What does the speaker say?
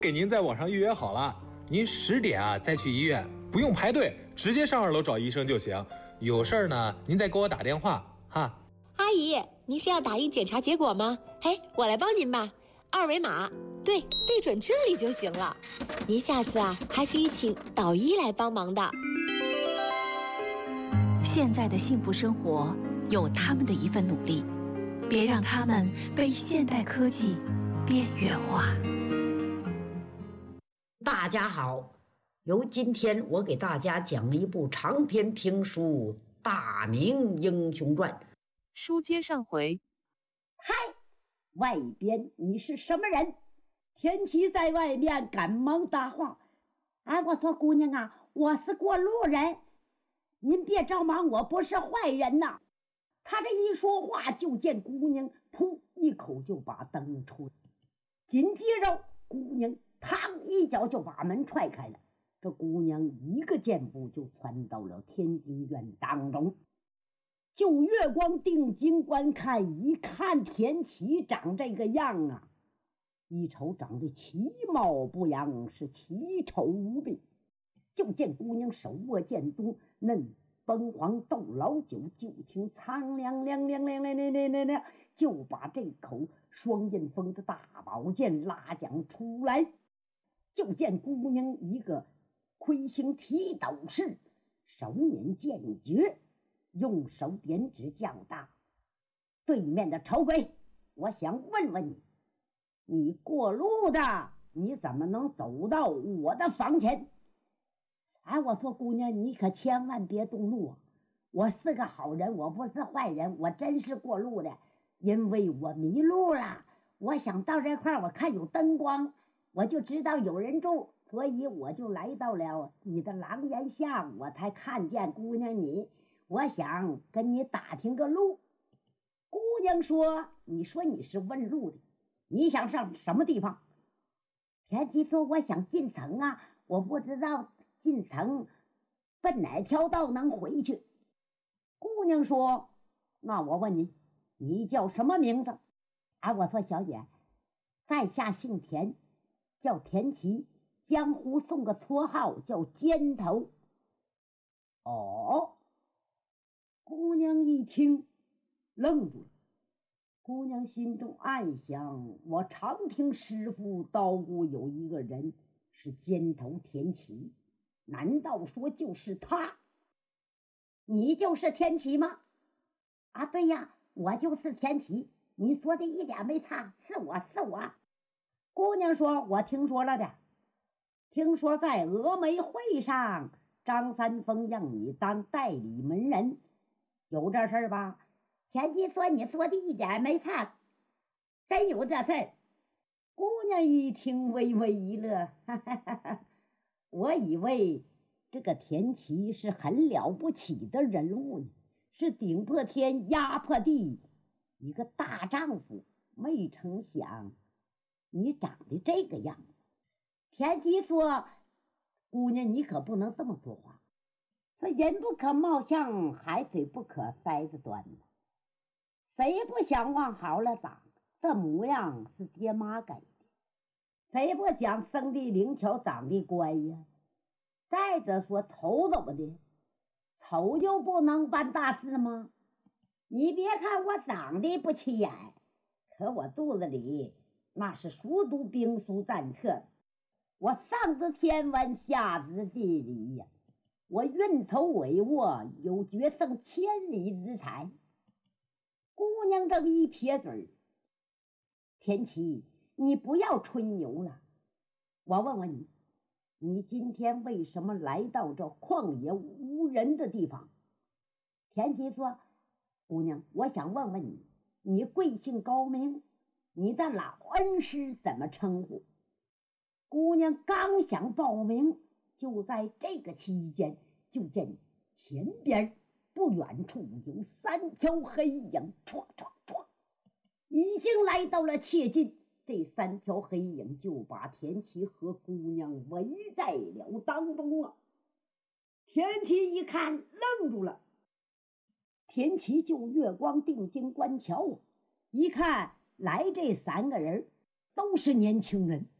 给您在网上预约好了，您10点啊再去医院，不用排队，直接上2楼找医生就行。有事儿呢，您再给我打电话哈。 阿姨，您是要打印检查结果吗？哎，我来帮您吧。2维码，对准这里就行了。您下次啊，还可以请导医来帮忙的。 现在的幸福生活有他们的一份努力，别让他们被现代科技边缘化。 大家好，由今天我给大家讲一部长篇评书《大明英雄传》。 书接上回， 嗨，外边你是什么人？田七在外面赶忙答话：“哎，我说姑娘啊，我是过路人，您别着忙，我不是坏人呐。”他这一说话，就见姑娘噗一口就把灯吹，紧接着姑娘嘡一脚就把门踹开了。这姑娘一个箭步就窜到了天津院当中，就月光定睛观看，一看田七长这个样啊，一瞅长得其貌不扬，是奇丑无比。就见姑娘手握剑刀，嫩崩黄斗老酒，就听苍凉凉凉凉凉凉凉凉，就把这口双刃锋的大宝剑拉将出来。就见姑娘一个魁星提斗士，手捻剑诀，用手点指叫道：“对面的丑鬼，我想问问你，你过路的，你怎么能走到我的房前？”哎，我说姑娘，你可千万别动怒啊！我是个好人，我不是坏人，我真是过路的，因为我迷路了。我想到这块儿，我看有灯光，我就知道有人住，所以我就来到了你的廊檐下，我才看见姑娘你。我想跟你打听个路。姑娘说：“你说你是问路的，你想上什么地方？”田七说：“我想进城啊，我不知道进城奔哪条道能回去。”姑娘说：“那我问你，你叫什么名字？”啊，我说小姐，在下姓田，叫田七，江湖送个绰号叫尖头。哦，姑娘一听愣住了。姑娘心中暗想：我常听师傅叨咕有一个人是尖头田七，难道说就是他？你就是田七吗？啊，对呀，我就是田七，你说的一点没差，是我。姑娘说：“我听说了的，听说在峨眉会上，张三丰让你当代理门人，有这事儿吧？”田七说：“你说的一点没差，真有这事儿。”姑娘一听微微一乐，哈哈哈哈，我以为这个田七是很了不起的人物呢，是顶破天压破地一个大丈夫，没成想你长得这个样子。田七说：“姑娘，你可不能这么说话，说人不可貌相，海水不可筛子端嘛。谁不想往好了长？这模样是爹妈给的，谁不想生的灵巧，长得乖呀？再者说丑怎么的？丑就不能办大事吗？你别看我长得不起眼，可我肚子里那是熟读兵书战策，我上知天文，下知地理呀，我运筹帷幄，有决胜千里之才。”姑娘这么一撇嘴：“田七，你不要吹牛了。我问问你，你今天为什么来到这旷野无人的地方？”田七说：“姑娘，我想问问你，你贵姓高名？你的老恩师怎么称呼？”姑娘刚想报名，就在这个期间，就见前边不远处有3条黑影，唰唰唰，已经来到了切近。这3条黑影就把田七和姑娘围在了当中了。田七一看愣住了，田七就月光定睛观瞧，一看来这3个人都是年轻人，